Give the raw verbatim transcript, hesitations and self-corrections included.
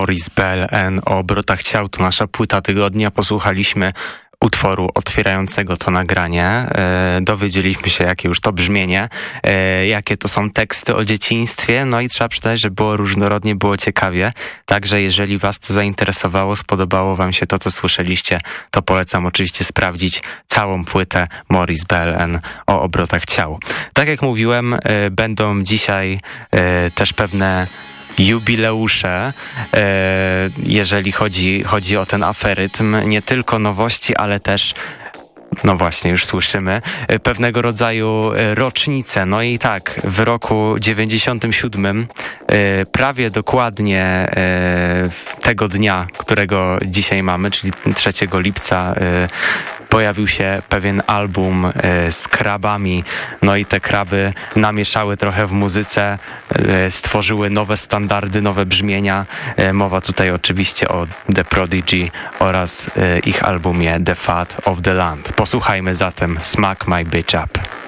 Maurice Bell and o obrotach ciał. To nasza płyta tygodnia. Posłuchaliśmy utworu otwierającego to nagranie. E, dowiedzieliśmy się, jakie już to brzmienie, e, jakie to są teksty o dzieciństwie, no i trzeba przyznać, że było różnorodnie, było ciekawie. Także jeżeli was to zainteresowało, spodobało wam się to, co słyszeliście, to polecam oczywiście sprawdzić całą płytę Maurice Bell and o obrotach ciał. Tak jak mówiłem, e, będą dzisiaj e, też pewne jubileusze, jeżeli chodzi, chodzi o ten aferytm. Nie tylko nowości, ale też, no właśnie, już słyszymy, pewnego rodzaju rocznice. No i tak, w roku dziewięćdziesiątym siódmym, prawie dokładnie tego dnia, którego dzisiaj mamy, czyli trzeciego lipca, pojawił się pewien album e, z krabami, no i te kraby namieszały trochę w muzyce, e, stworzyły nowe standardy, nowe brzmienia. E, mowa tutaj oczywiście o The Prodigy oraz e, ich albumie The Fat of the Land. Posłuchajmy zatem Smack My Bitch Up.